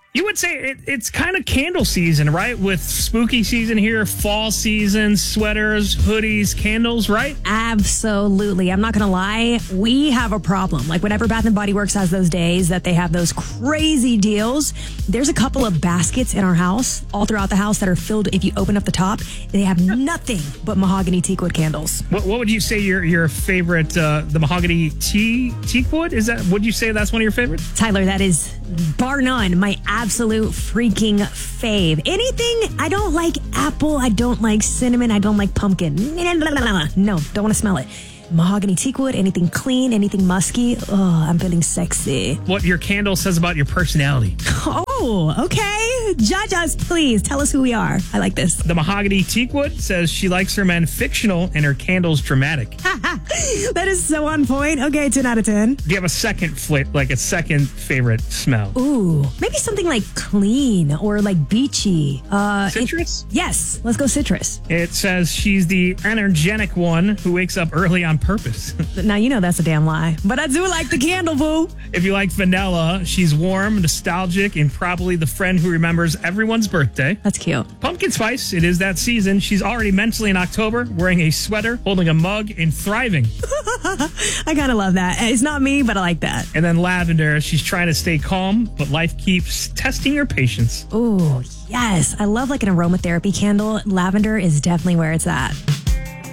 You would say it's kind of candle season, right? With spooky season here, fall season, sweaters, hoodies, candles, right? Absolutely. I'm not going to lie. We have a problem. Like whenever Bath & Body Works has those days that they have those crazy deals, there's a couple of baskets in our house, all throughout the house that are filled. If you open up the top, they have nothing but mahogany teakwood candles. What would you say your favorite, the mahogany teakwood? Would you say that's one of your favorites? Tyler, that is bar none my absolute freaking fave. Anything, I don't like apple, I don't like cinnamon, I don't like pumpkin. No, don't want to smell it. Mahogany teakwood, anything clean, anything musky. Oh, I'm feeling sexy. What your candle says about your personality. Oh, okay. Judge us, please. Tell us who we are. I like this. The mahogany teakwood says she likes her men fictional and her candles dramatic. That is so on point. Okay, 10 out of 10. Do you have a second favorite smell? Ooh, maybe something like clean or like beachy. Citrus? Yes, let's go citrus. It says she's the energetic one who wakes up early on purpose. Now, you know that's a damn lie, but I do like the candle, boo. If you like vanilla, she's warm, nostalgic, and probably the friend who remembers everyone's birthday. That's cute. Pumpkin spice, it is that season. She's already mentally in October, wearing a sweater, holding a mug, and thriving. I kind of love that. It's not me, but I like that. And then lavender, she's trying to stay calm, but life keeps testing her patience. Ooh, yes. I love like an aromatherapy candle. Lavender is definitely where it's at.